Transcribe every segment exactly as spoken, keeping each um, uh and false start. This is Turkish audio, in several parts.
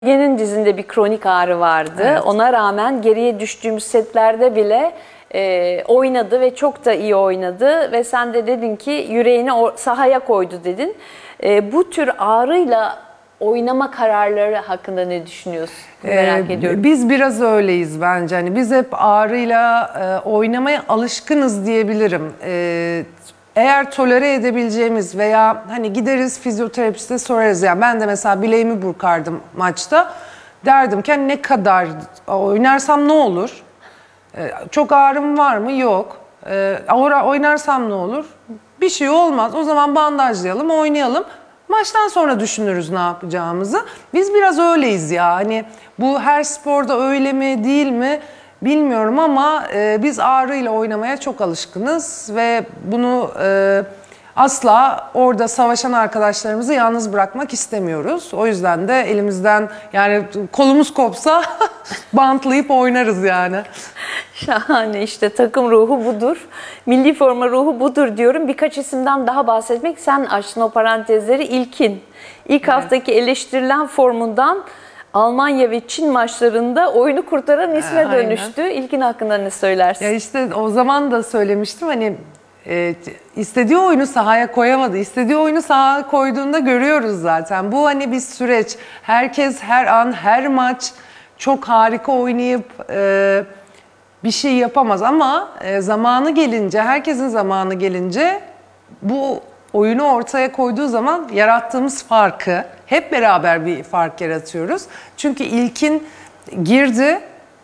Ege'nin dizinde bir kronik ağrı vardı. Evet. Ona rağmen geriye düştüğümüz setlerde bile e, oynadı ve çok da iyi oynadı. Ve sen de dedin ki yüreğini o, sahaya koydu dedin. E, bu tür ağrıyla oynama kararları hakkında ne düşünüyorsun? Merak Ee, ediyorum. Biz biraz öyleyiz bence. Hani biz hep ağrıyla e, oynamaya alışkınız diyebilirim. Ee, eğer tolere edebileceğimiz veya hani gideriz fizyoterapiste sorarız. Yani ben de mesela bileğimi burkardım maçta. Derdim ki hani ne kadar oynarsam ne olur? Ee, çok ağrım var mı? Yok. Ee, oynarsam ne olur? Bir şey olmaz. O zaman bandajlayalım, oynayalım. Maçtan sonra düşünürüz ne yapacağımızı. Biz biraz öyleyiz ya. Hani bu her sporda öyle mi değil mi bilmiyorum ama e, biz ağrıyla oynamaya çok alışkınız ve bunu e, asla orada savaşan arkadaşlarımızı yalnız bırakmak istemiyoruz. O yüzden de elimizden yani kolumuz kopsa bantlayıp oynarız yani. Şahane, işte takım ruhu budur. Milli forma ruhu budur diyorum. Birkaç isimden daha bahsetmek. Sen açtın o parantezleri. İlkin. İlk Evet. haftaki eleştirilen formundan Almanya ve Çin maçlarında oyunu kurtaran isme Aynen. dönüştü. İlkin hakkında ne söylersin? Ya işte o zaman da söylemiştim hani e, istediği oyunu sahaya koyamadı. İstediği oyunu sahaya koyduğunda görüyoruz zaten. Bu hani bir süreç. Herkes her an, her maç çok harika oynayıp e, bir şey yapamaz ama e, zamanı gelince, herkesin zamanı gelince bu oyunu ortaya koyduğu zaman yarattığımız farkı hep beraber bir fark yaratıyoruz. Çünkü ilkin girdi,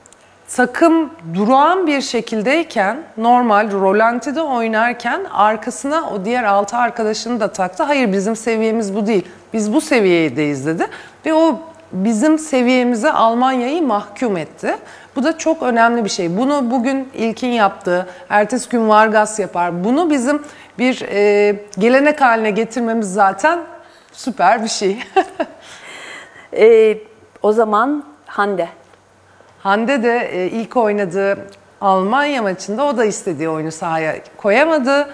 takım durağan bir şekildeyken normal rolantide oynarken arkasına o diğer altı arkadaşını da taktı. Hayır bizim seviyemiz bu değil. Biz bu seviyedeyiz dedi ve o bizim seviyemize Almanya'yı mahkum etti. Bu da çok önemli bir şey. Bunu bugün İlkin yaptı, ertesi gün Vargas yapar. Bunu bizim bir e, gelenek haline getirmemiz zaten süper bir şey. Ee, o zaman Hande. Hande de e, ilk oynadığı Almanya maçında o da istediği oyunu sahaya koyamadı.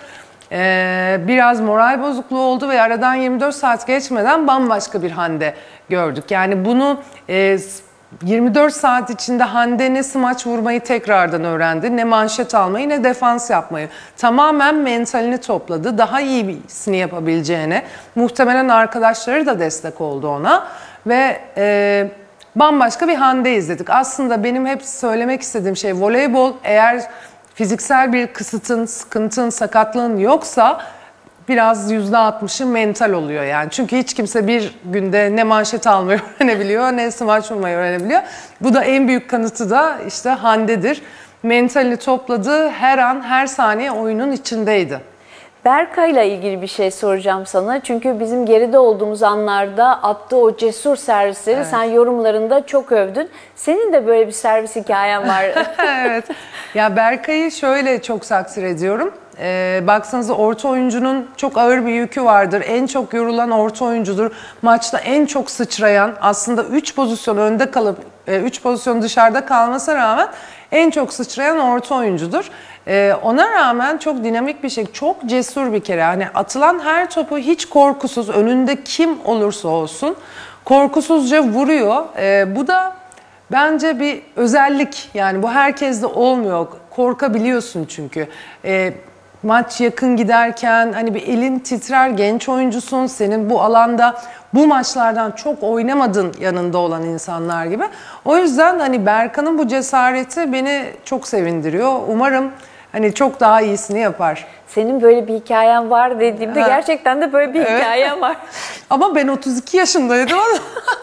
Ee, biraz moral bozukluğu oldu ve aradan yirmi dört saat geçmeden bambaşka bir Hande gördük. Yani bunu e, yirmi dört saat içinde Hande ne smaç vurmayı tekrardan öğrendi, ne manşet almayı, ne defans yapmayı. Tamamen mentalini topladı. Daha iyisini yapabileceğine, muhtemelen arkadaşları da destek oldu ona. Ve e, bambaşka bir Hande izledik. Aslında benim hep söylemek istediğim şey voleybol eğer fiziksel bir kısıtın, sıkıntın, sakatlığın yoksa biraz yüzde altmışı mental oluyor yani. Çünkü hiç kimse bir günde ne manşet almayı öğrenebiliyor, ne smaç vurmayı öğrenebiliyor. Bu da en büyük kanıtı da işte Hande'dir. Mentalini topladı, her an, her saniye oyunun içindeydi. Berkay'la ilgili bir şey soracağım sana. Çünkü bizim geride olduğumuz anlarda attığı o cesur servisleri Evet. sen yorumlarında çok övdün. Senin de böyle bir servis hikayen var. Evet. Ya Berkay'ı şöyle çok takdir ediyorum. Ee, baksanıza orta oyuncunun çok ağır bir yükü vardır. En çok yorulan orta oyuncudur. Maçta en çok sıçrayan, aslında üç pozisyon önde kalıp üç pozisyon dışarıda kalmasına rağmen en çok sıçrayan orta oyuncudur. Ee, ona rağmen çok dinamik bir şey, çok cesur bir kere. Hani atılan her topu hiç korkusuz, önünde kim olursa olsun korkusuzca vuruyor. Ee, bu da bence bir özellik. Yani bu herkeste olmuyor. Korkabiliyorsun çünkü. Ee, maç yakın giderken hani bir elin titrer, genç oyuncusun. Senin bu alanda bu maçlardan çok oynamadın yanında olan insanlar gibi. O yüzden hani Berkan'ın bu cesareti beni çok sevindiriyor. Umarım hani çok daha iyisini yapar. Senin böyle bir hikayen var dediğimde Ha. gerçekten de böyle bir Evet. hikayen var. Ama ben otuz iki yaşındaydım ama.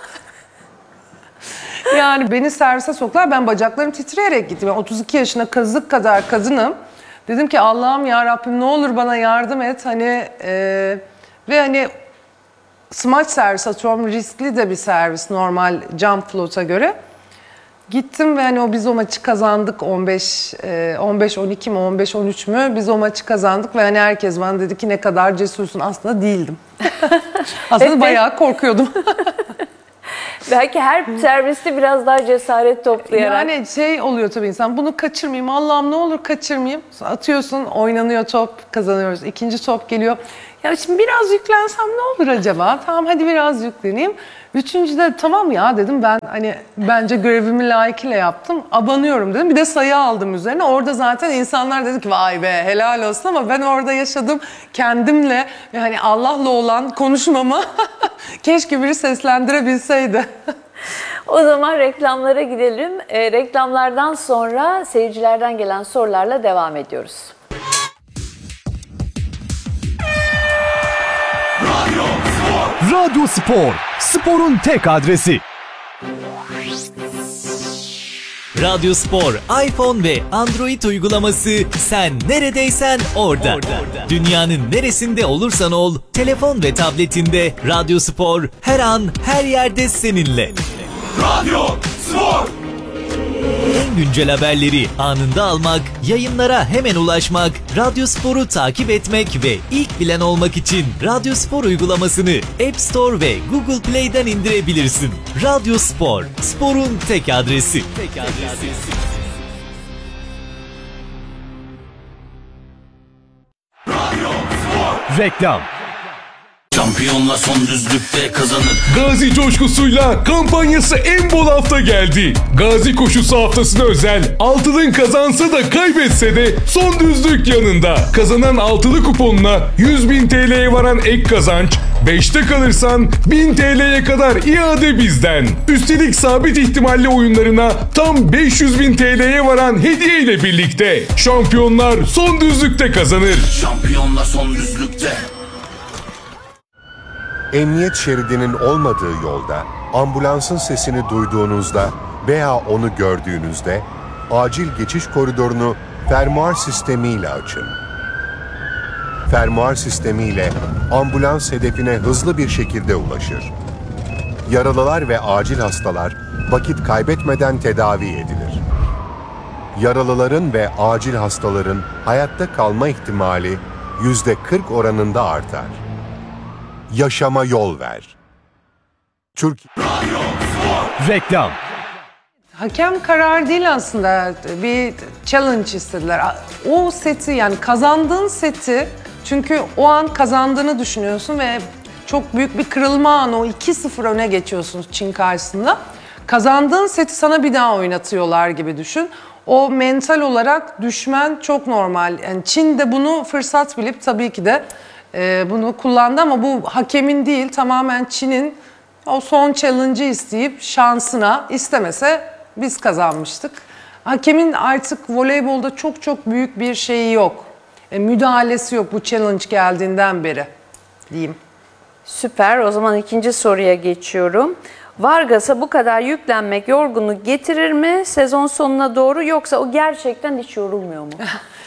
Yani beni servise soktular. Ben bacaklarım titreyerek gittim. Ben otuz iki yaşına kazık kadar kadınım. Dedim ki Allah'ım ya Rabbim ne olur bana yardım et. Hani e, ve hani smaç servis atıyorum. Riskli de bir servis normal jump float'a göre. Gittim ve hani o biz o maçı kazandık on beş on beş on iki mi on beş on üç mü biz o maçı kazandık ve hani herkes bana dedi ki ne kadar cesursun. Aslında değildim. Aslında Evet. bayağı korkuyordum. Belki her serviste biraz daha cesaret toplayarak. Yani şey oluyor tabii insan bunu kaçırmayayım Allah'ım ne olur kaçırmayayım. Atıyorsun oynanıyor top kazanıyoruz. İkinci top geliyor. Ya şimdi biraz yüklensem ne olur acaba? Tamam hadi biraz yükleneyim. Üçüncüde tamam ya dedim ben hani bence görevimi layıkıyla yaptım. Abanıyorum dedim. Bir de sayı aldım üzerine. Orada zaten insanlar dedi ki vay be helal olsun ama ben orada yaşadım kendimle ve hani Allah'la olan konuşmamı keşke biri seslendirebilseydi. O zaman reklamlara gidelim. E, reklamlardan sonra seyircilerden gelen sorularla devam ediyoruz. Radyo Spor, sporun tek adresi. Radyo Spor, iPhone ve Android uygulaması sen neredeysen orada. orada. Dünyanın neresinde olursan ol, telefon ve tabletinde Radyo Spor her an her yerde seninle. Radyo Spor. En güncel haberleri anında almak, yayınlara hemen ulaşmak, Radyo Spor'u takip etmek ve ilk bilen olmak için Radyo Spor uygulamasını App Store ve Google Play'den indirebilirsin. Radyo Spor, sporun tek adresi. Tek adresi. Reklam. Şampiyonla son düzlükte kazanır. Gazi coşkusuyla kampanyası en bol hafta geldi. Gazi koşusu haftasına özel altılın kazansa da kaybetse de son düzlük yanında. Kazanan altılı kuponuna yüz bin T L'ye varan ek kazanç, beşte kalırsan bin T L'ye kadar iade bizden. Üstelik sabit ihtimalli oyunlarına tam beş yüz bin T L'ye varan hediye ile birlikte şampiyonlar son düzlükte kazanır. Şampiyonla son düzlükte. Emniyet şeridinin olmadığı yolda ambulansın sesini duyduğunuzda veya onu gördüğünüzde acil geçiş koridorunu fermuar sistemiyle açın. Fermuar sistemiyle ambulans hedefine hızlı bir şekilde ulaşır. Yaralılar ve acil hastalar vakit kaybetmeden tedavi edilir. Yaralıların ve acil hastaların hayatta kalma ihtimali yüzde kırk oranında artar. Yaşama yol ver. Türkiye Reklam. Hakem karar değil aslında, bir challenge istediler. O seti yani kazandığın seti, çünkü o an kazandığını düşünüyorsun ve çok büyük bir kırılma anı, o iki sıfır öne geçiyorsun Çin karşısında. Kazandığın seti sana bir daha oynatıyorlar gibi düşün. O mental olarak düşmen çok normal. Yani Çin de bunu fırsat bilip tabii ki de e, bunu kullandı ama bu hakemin değil, tamamen Çin'in o son challenge'ı isteyip şansına, istemese biz kazanmıştık. Hakemin artık voleybolda çok çok büyük bir şeyi yok. E, müdahalesi yok bu challenge geldiğinden beri diyeyim. Süper. O zaman ikinci soruya geçiyorum. Vargas'a bu kadar yüklenmek yorgunluk getirir mi sezon sonuna doğru, yoksa o gerçekten hiç yorulmuyor mu?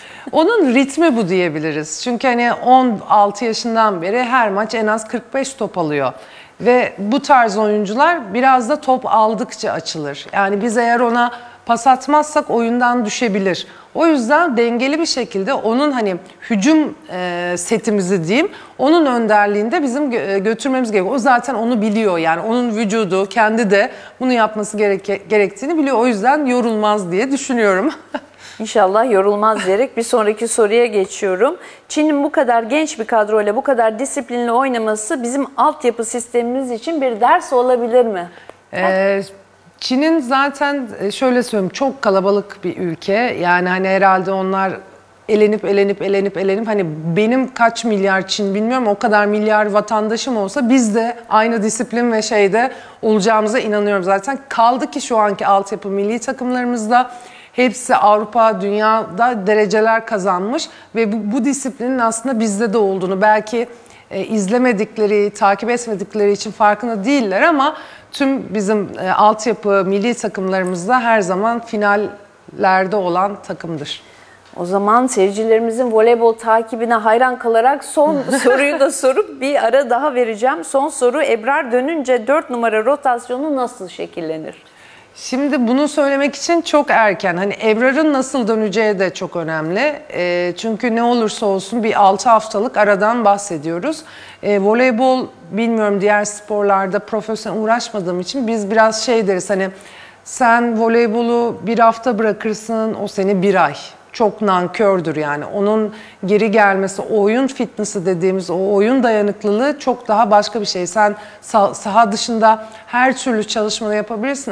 Onun ritmi bu diyebiliriz. Çünkü hani on altı yaşından beri her maç en az kırk beş top alıyor. Ve bu tarz oyuncular biraz da top aldıkça açılır. Yani biz eğer ona pas atmazsak oyundan düşebilir. O yüzden dengeli bir şekilde onun hani hücum e, setimizi diyeyim, onun önderliğinde bizim gö- götürmemiz gerekiyor. O zaten onu biliyor, yani onun vücudu kendi de bunu yapması gereke- gerektiğini biliyor. O yüzden yorulmaz diye düşünüyorum. İnşallah yorulmaz diyerek bir sonraki soruya geçiyorum. Çin'in bu kadar genç bir kadroyla bu kadar disiplinli oynaması bizim altyapı sistemimiz için bir ders olabilir mi? Ee, Çin'in zaten şöyle söyleyeyim, çok kalabalık bir ülke. Yani hani herhalde onlar elenip elenip elenip elenip hani benim kaç milyar Çin bilmiyorum, o kadar milyar vatandaşım olsa biz de aynı disiplin ve şeyde olacağımıza inanıyorum zaten. Kaldı ki şu anki altyapı milli takımlarımızda hepsi Avrupa, dünyada dereceler kazanmış ve bu, bu disiplinin aslında bizde de olduğunu belki e, izlemedikleri, takip etmedikleri için farkında değiller ama tüm bizim e, altyapı milli takımlarımızda her zaman finallerde olan takımdır. O zaman seyircilerimizin voleybol takibine hayran kalarak son soruyu da sorup bir ara daha vereceğim. Son soru: Ebrar dönünce dört numara rotasyonu nasıl şekillenir? Şimdi bunu söylemek için çok erken. Hani Ebrar'ın nasıl döneceği de çok önemli. E, çünkü ne olursa olsun bir altı haftalık aradan bahsediyoruz. E, voleybol, bilmiyorum, diğer sporlarda profesyonel uğraşmadığım için biz biraz şey deriz, hani sen voleybolu bir hafta bırakırsın, o seni bir ay çok nankördür yani. Onun geri gelmesi, o oyun fitness'ı dediğimiz o oyun dayanıklılığı çok daha başka bir şey. Sen sah- saha dışında her türlü çalışmanı yapabilirsin